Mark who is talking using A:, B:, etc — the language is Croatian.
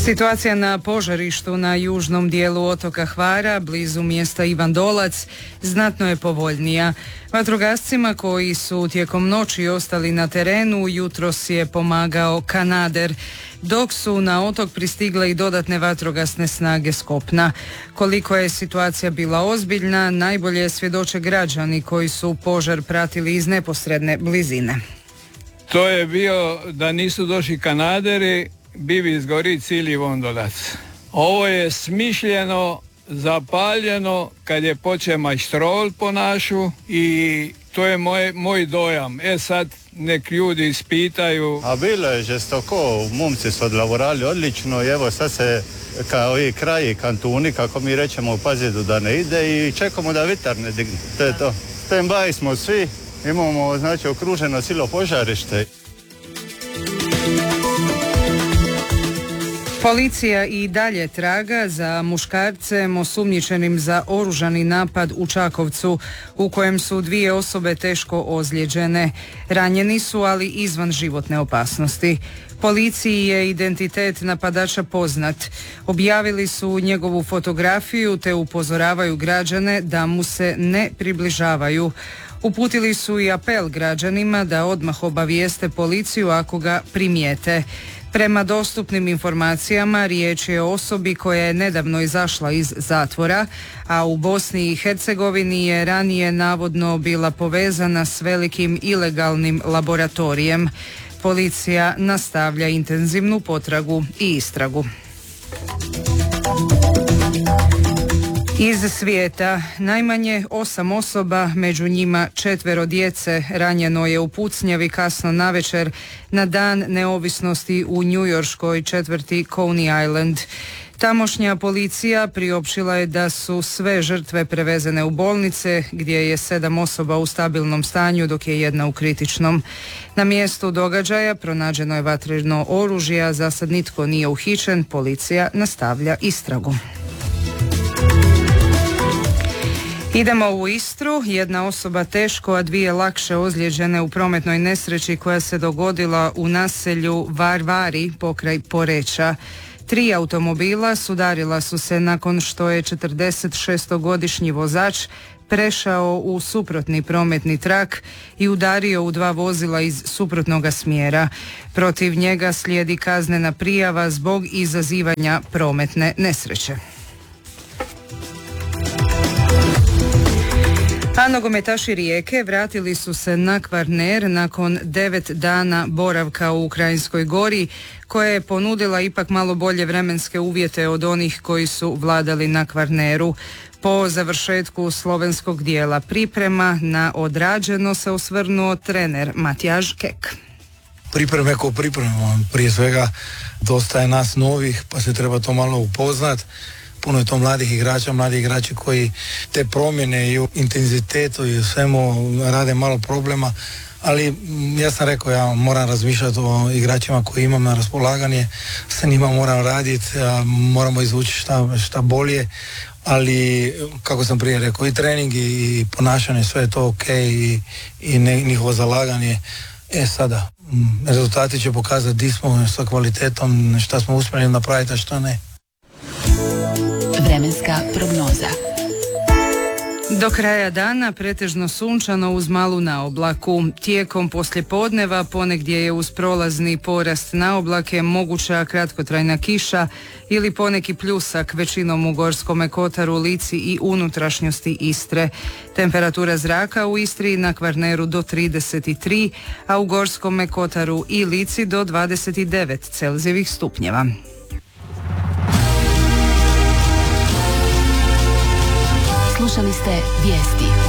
A: Situacija na požarištu na južnom dijelu otoka Hvara, blizu mjesta Ivan Dolac, znatno je povoljnija. Vatrogascima koji su tijekom noći ostali na terenu, jutros je pomagao kanader, dok su na otok pristigle i dodatne vatrogasne snage s kopna. Koliko je situacija bila ozbiljna, najbolje svjedoče građani koji su požar pratili iz neposredne blizine.
B: To je bio, da nisu došli kanaderi, bi izgori cijeli Vondolac. Ovo je smišljeno, zapaljeno kad je počeo majstrol po našu i to je moj dojam. Sad nek ljudi ispitaju.
C: A bilo je žestoko, momci su odlavorali odlično i evo sad se kao i kraji kantuni, kako mi rećemo, pazidu da ne ide i čekamo da vitar ne digne. To je to. Stand by smo svi, imamo znači okruženo cijelo požarište.
A: Policija i dalje traga za muškarcem osumnjičenim za oružani napad u Čakovcu, u kojem su 2 osobe teško ozlijeđene. Ranjeni su, ali izvan životne opasnosti. Policiji je identitet napadača poznat. Objavili su njegovu fotografiju te upozoravaju građane da mu se ne približavaju. Uputili su i apel građanima da odmah obavijeste policiju ako ga primijete. Prema dostupnim informacijama riječ je o osobi koja je nedavno izašla iz zatvora, a u Bosni i Hercegovini je ranije navodno bila povezana s velikim ilegalnim laboratorijem. Policija nastavlja intenzivnu potragu i istragu. Iz svijeta najmanje 8 osoba, među njima 4 djece, ranjeno je u pucnjavi kasno navečer na Dan neovisnosti u njujorškoj četvrti Coney Island. Tamošnja policija priopćila je da su sve žrtve prevezene u bolnice, gdje je 7 osoba u stabilnom stanju, dok je 1 u kritičnom. Na mjestu događaja pronađeno je vatreno oružje, a za sad nitko nije uhićen. Policija nastavlja istragu. Idemo u Istru. 1 osoba teško, a 2 lakše ozlijeđene u prometnoj nesreći koja se dogodila u naselju Varvari pokraj Poreča. 3 automobila sudarila su se nakon što je 46-godišnji vozač prešao u suprotni prometni trak i udario u 2 vozila iz suprotnoga smjera. Protiv njega slijedi kaznena prijava zbog izazivanja prometne nesreće. A nogometaši Rijeke vratili su se na Kvarner nakon 9 dana boravka u Ukrajinskoj Gori, koja je ponudila ipak malo bolje vremenske uvjete od onih koji su vladali na Kvarneru. Po završetku slovenskog dijela priprema na odrađeno se osvrnuo trener Matjaž Kek.
D: Pripreme ko pripremamo, prije svega dosta je nas novih, pa se treba to malo upoznat. Puno je to mladih igrači koji te promjene i u intenzitetu i u svemu rade malo problema, ali ja sam rekao, ja moram razmišljati o igračima koji imam na raspolaganje, sa njima moram raditi, moramo izvući šta bolje, ali kako sam prije rekao, i trening i ponašanje, sve je to ok i njihovo zalaganje. Sada, rezultati će pokazati di smo sa kvalitetom, šta smo uspjeli napraviti, a šta ne.
E: Vremenska prognoza.
A: Do kraja dana pretežno sunčano uz malu naoblaku. Tijekom poslijepodneva ponegdje je uz prolazni porast naoblake moguća kratkotrajna kiša ili poneki pljusak, većinom u Gorskome kotaru, Lici i unutrašnjosti Istre. Temperatura zraka u Istri i na Kvarneru do 33, a u Gorskome kotaru i Lici do 29 Celzijevih stupnjeva.
E: Slušali ste vijesti.